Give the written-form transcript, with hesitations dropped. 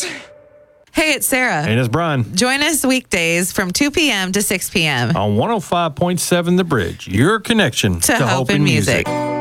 Hey, it's Sarah. And it's Brian. Join us weekdays from 2 p.m. to 6 p.m. On 105.7 The Bridge, your connection to Hope in Music.